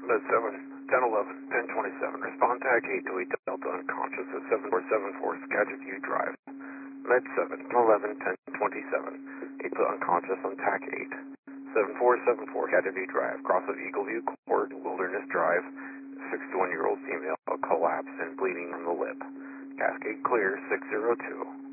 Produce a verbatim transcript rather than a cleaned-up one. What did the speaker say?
Med seven, ten eleven, ten twenty-seven. Respond tag eight to eight Delta unconscious at seven four seven four Skagit View Drive. Med seven, ten eleven, ten twenty-seven. eight Delta unconscious on tag eight. seven four seven four Skagit View Drive. Cross of Eagle View Court, Wilderness Drive. sixty-one-year-old female collapsed and bleeding from the lip. Cascade clear, six zero two.